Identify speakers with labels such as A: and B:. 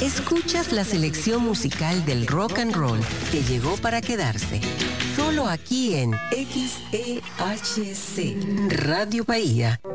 A: Escuchas la selección musical del rock and roll que llegó para quedarse. Solo aquí en XEHC Radio Bahía